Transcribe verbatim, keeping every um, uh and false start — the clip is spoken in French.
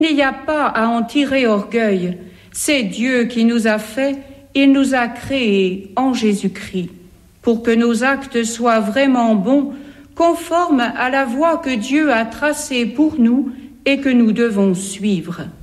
Il n'y a pas à en tirer orgueil. C'est Dieu qui nous a fait, il nous a créés en Jésus-Christ, pour que nos actes soient vraiment bons, conformes à la voie que Dieu a tracée pour nous et que nous devons suivre.